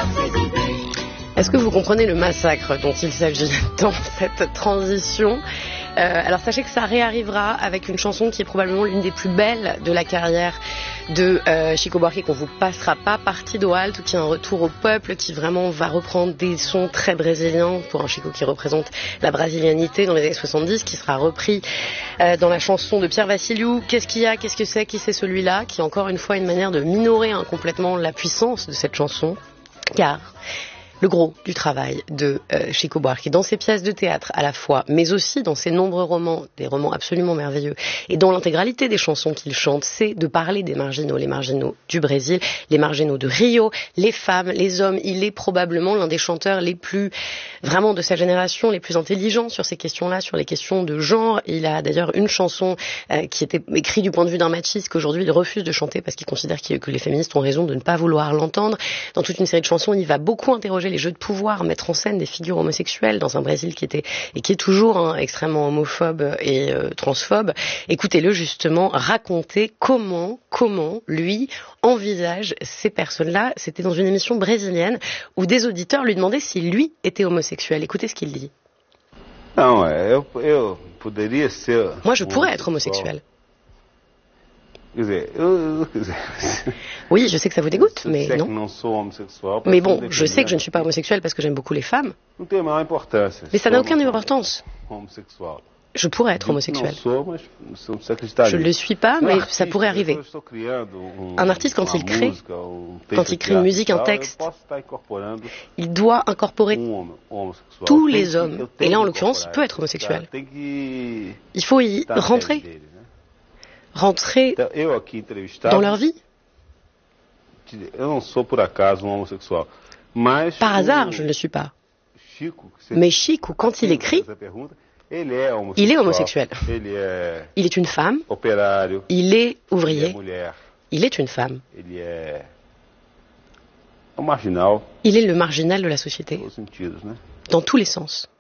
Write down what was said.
Est-ce que vous comprenez le massacre dont il s'agit dans cette transition ? Alors sachez que ça réarrivera avec une chanson qui est probablement l'une des plus belles de la carrière de Chico Buarque, qu'on vous passera pas, Partido Alto, qui est un retour au peuple, qui vraiment va reprendre des sons très brésiliens pour un Chico qui représente la brasilianité dans les années 70, qui sera repris dans la chanson de Pierre Vassiliou, Qu'est-ce qu'il y a, qu'est-ce que c'est, qui c'est celui-là, qui est encore une fois une manière de minorer complètement la puissance de cette chanson, car le gros du travail de Chico Buarque, dans ses pièces de théâtre à la fois, mais aussi dans ses nombreux romans, des romans absolument merveilleux, et dans l'intégralité des chansons qu'il chante, c'est de parler des marginaux, les marginaux du Brésil, les marginaux de Rio, les femmes, les hommes. Il est probablement l'un des chanteurs les plus, vraiment de sa génération, les plus intelligents sur ces questions-là, sur les questions de genre. Il a d'ailleurs une chanson qui était écrite du point de vue d'un machiste qu'aujourd'hui il refuse de chanter parce qu'il considère que les féministes ont raison de ne pas vouloir l'entendre. Dans toute une série de chansons, il va beaucoup interroger les jeux de pouvoir, mettre en scène des figures homosexuelles dans un Brésil qui était et qui est toujours extrêmement homophobe et transphobe. Écoutez-le justement raconter comment lui envisage ces personnes-là. C'était dans une émission brésilienne où des auditeurs lui demandaient si lui était homosexuel. Écoutez ce qu'il dit. Moi, je pourrais être homosexuel. Oui, je sais que ça vous dégoûte, mais non. Mais bon, je sais que je ne suis pas homosexuel parce que j'aime beaucoup les femmes. Mais ça n'a aucune importance. Je pourrais être homosexuel. Je ne le suis pas, mais ça pourrait arriver. Un artiste, quand il crée une musique, un texte, il doit incorporer tous les hommes. Et là, en l'occurrence, il peut être homosexuel. Il faut y rentrer dans leur vie. Par hasard, je ne le suis pas. Mais Chico, quand il écrit, il est homosexuel. Il est une femme. Il est ouvrier. Il est une femme. Il est le marginal de la société. Dans tous les sens.